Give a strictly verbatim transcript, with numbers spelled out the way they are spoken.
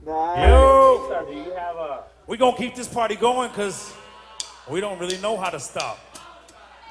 Nice. Yo, Do you have a... we gonna keep this party going because we don't really know how to stop.